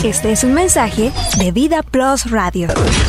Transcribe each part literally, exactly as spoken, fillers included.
Este es un mensaje de Vida Plus Radio.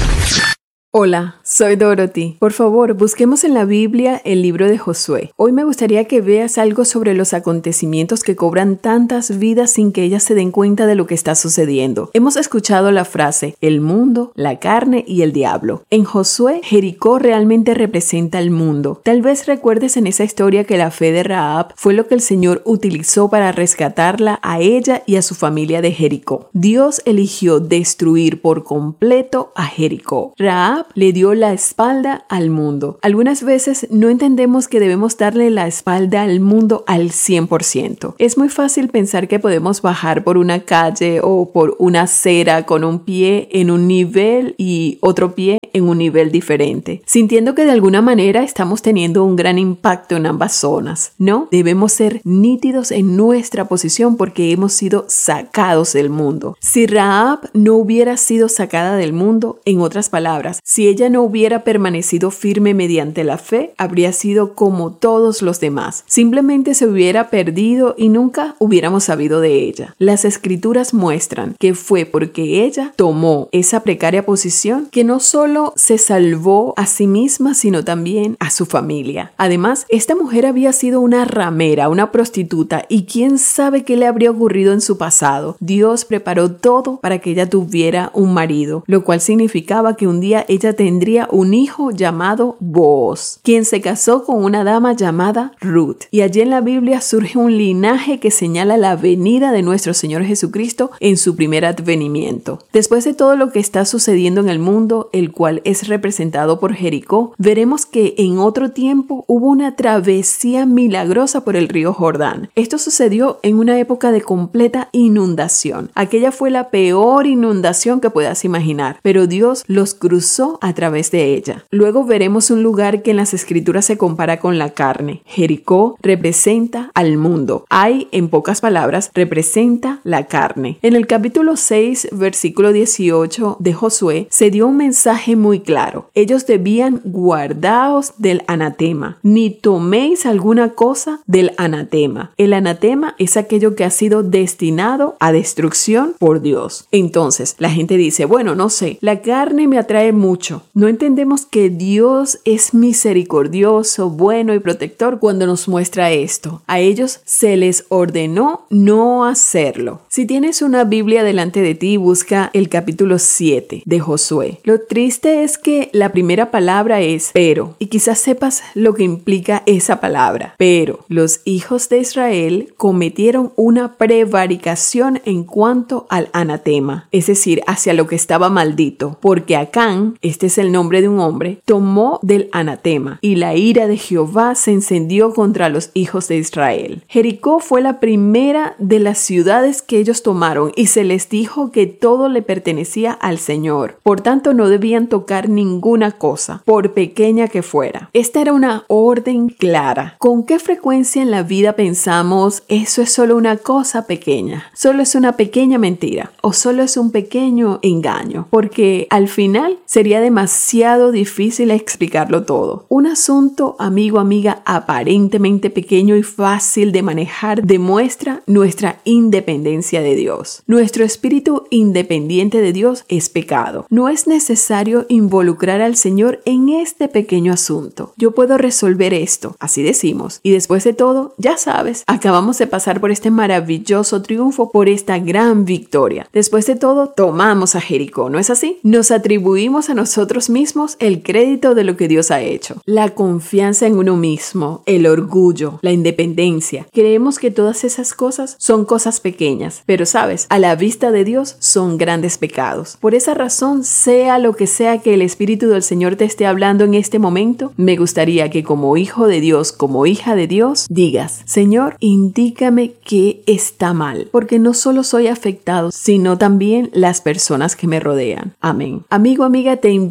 Hola, soy Dorothy. Por favor, busquemos en la Biblia el libro de Josué. Hoy me gustaría que veas algo sobre los acontecimientos que cobran tantas vidas sin que ellas se den cuenta de lo que está sucediendo. Hemos escuchado la frase, el mundo, la carne y el diablo. En Josué, Jericó realmente representa el mundo. Tal vez recuerdes en esa historia que la fe de Rahab fue lo que el Señor utilizó para rescatarla a ella y a su familia de Jericó. Dios eligió destruir por completo a Jericó. Rahab le dio la espalda al mundo. Algunas veces no entendemos que debemos darle la espalda al mundo al cien por ciento. Es muy fácil pensar que podemos bajar por una calle o por una acera con un pie en un nivel y otro pie en un nivel diferente, sintiendo que de alguna manera estamos teniendo un gran impacto en ambas zonas. No, debemos ser nítidos en nuestra posición porque hemos sido sacados del mundo. Si Rahab no hubiera sido sacada del mundo, en otras palabras, si ella no hubiera permanecido firme mediante la fe, habría sido como todos los demás. Simplemente se hubiera perdido y nunca hubiéramos sabido de ella. Las escrituras muestran que fue porque ella tomó esa precaria posición que no solo se salvó a sí misma, sino también a su familia. Además, esta mujer había sido una ramera, una prostituta, y quién sabe qué le habría ocurrido en su pasado. Dios preparó todo para que ella tuviera un marido, lo cual significaba que un día ella tendría un hijo llamado Booz, quien se casó con una dama llamada Ruth. Y allí en la Biblia surge un linaje que señala la venida de nuestro Señor Jesucristo en su primer advenimiento. Después de todo lo que está sucediendo en el mundo, el cual es representado por Jericó, veremos que en otro tiempo hubo una travesía milagrosa por el río Jordán. Esto sucedió en una época de completa inundación. Aquella fue la peor inundación que puedas imaginar, pero Dios los cruzó a través de ella. Luego veremos un lugar que en las escrituras se compara con la carne. Jericó representa al mundo. Ai, en pocas palabras, representa la carne. En el capítulo seis, versículo dieciocho de Josué, se dio un mensaje muy claro. Ellos debían guardaos del anatema, ni toméis alguna cosa del anatema. El anatema es aquello que ha sido destinado a destrucción por Dios. Entonces, la gente dice, bueno, no sé, la carne me atrae mucho. No entendemos que Dios es misericordioso, bueno y protector cuando nos muestra esto. A ellos se les ordenó no hacerlo. Si tienes una Biblia delante de ti, busca el capítulo siete de Josué. Lo triste es que la primera palabra es pero, y quizás sepas lo que implica esa palabra. Pero los hijos de Israel cometieron una prevaricación en cuanto al anatema, es decir, hacia lo que estaba maldito, porque Acán, este es el nombre de un hombre, tomó del anatema, y la ira de Jehová se encendió contra los hijos de Israel. Jericó fue la primera de las ciudades que ellos tomaron, y se les dijo que todo le pertenecía al Señor. Por tanto, no debían tocar ninguna cosa, por pequeña que fuera. Esta era una orden clara. ¿Con qué frecuencia en la vida pensamos eso es solo una cosa pequeña? Solo es una pequeña mentira o solo es un pequeño engaño, porque al final sería demasiado difícil explicarlo todo. Un asunto, amigo, amiga, aparentemente pequeño y fácil de manejar demuestra nuestra independencia de Dios. Nuestro espíritu independiente de Dios es pecado. No es necesario involucrar al Señor en este pequeño asunto. Yo puedo resolver esto, así decimos. Y después de todo, ya sabes, acabamos de pasar por este maravilloso triunfo, por esta gran victoria. Después de todo, tomamos a Jericó, ¿no es así? Nos atribuimos a nosotros mismos el crédito de lo que Dios ha hecho. La confianza en uno mismo, el orgullo, la independencia. Creemos que todas esas cosas son cosas pequeñas, pero sabes, a la vista de Dios son grandes pecados. Por esa razón, sea lo que sea que el Espíritu del Señor te esté hablando en este momento, me gustaría que como hijo de Dios, como hija de Dios, digas, Señor, indícame qué está mal, porque no solo soy afectado, sino también las personas que me rodean. Amén. Amigo, amiga, te invito a que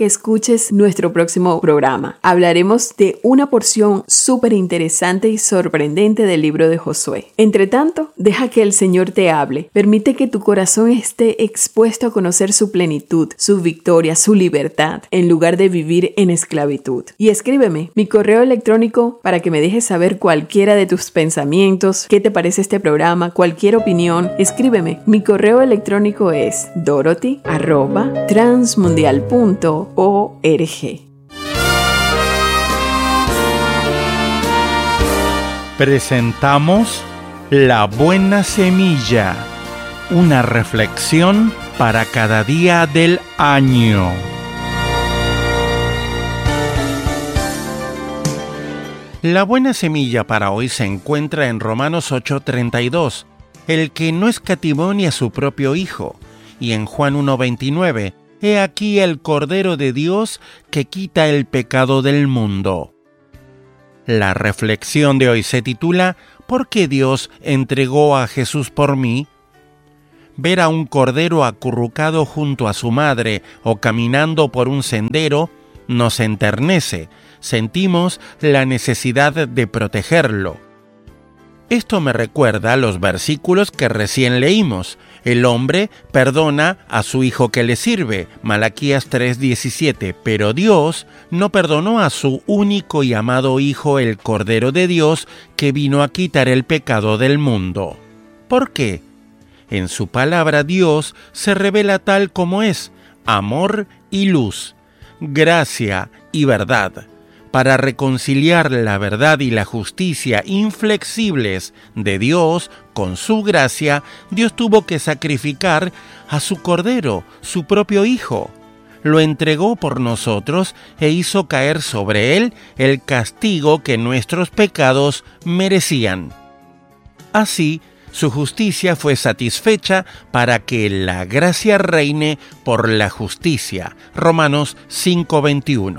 que escuches nuestro próximo programa. Hablaremos de una porción súper interesante y sorprendente del libro de Josué. Entre tanto, deja que el Señor te hable. Permite que tu corazón esté expuesto a conocer su plenitud, su victoria, su libertad, en lugar de vivir en esclavitud. Y escríbeme mi correo electrónico para que me dejes saber cualquiera de tus pensamientos, qué te parece este programa, cualquier opinión. Escríbeme. Mi correo electrónico es dorothy arroba transmundial punto org. Presentamos La Buena Semilla, una reflexión para cada día del año. La buena semilla para hoy se encuentra en Romanos ocho treinta y dos, el que no escatimó ni a su propio Hijo, y en Juan uno veintinueve, he aquí el Cordero de Dios que quita el pecado del mundo. La reflexión de hoy se titula ¿Por qué Dios entregó a Jesús por mí? Ver a un cordero acurrucado junto a su madre o caminando por un sendero nos enternece. Sentimos la necesidad de protegerlo. Esto me recuerda a los versículos que recién leímos. El hombre perdona a su hijo que le sirve, Malaquías tres diecisiete, pero Dios no perdonó a su único y amado Hijo, el Cordero de Dios, que vino a quitar el pecado del mundo. ¿Por qué? En su palabra Dios se revela tal como es, amor y luz, gracia y verdad. Para reconciliar la verdad y la justicia inflexibles de Dios con su gracia, Dios tuvo que sacrificar a su Cordero, su propio Hijo. Lo entregó por nosotros e hizo caer sobre él el castigo que nuestros pecados merecían. Así, su justicia fue satisfecha para que la gracia reine por la justicia. Romanos cinco veintiuno.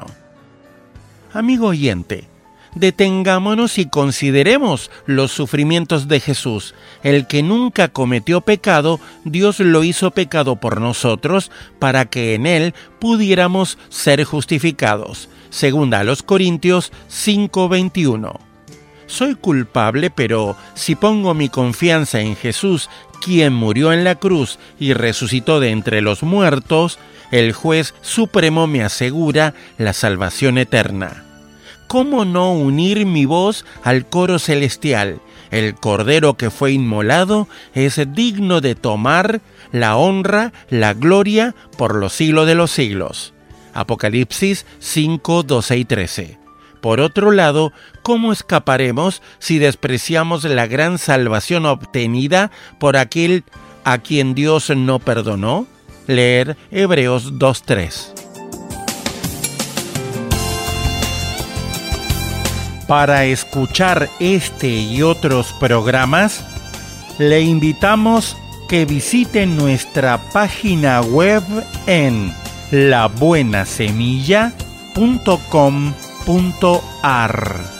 Amigo oyente, detengámonos y consideremos los sufrimientos de Jesús. El que nunca cometió pecado, Dios lo hizo pecado por nosotros para que en él pudiéramos ser justificados. Segunda a los Corintios cinco veintiuno. Soy culpable, pero si pongo mi confianza en Jesús, quien murió en la cruz y resucitó de entre los muertos, el juez supremo me asegura la salvación eterna. ¿Cómo no unir mi voz al coro celestial? El Cordero que fue inmolado es digno de tomar la honra, la gloria por los siglos de los siglos. Apocalipsis cinco, doce y trece. Por otro lado, ¿cómo escaparemos si despreciamos la gran salvación obtenida por aquel a quien Dios no perdonó? Leer Hebreos dos tres. Para escuchar este y otros programas, le invitamos que visite nuestra página web en la buena semilla punto com punto ar.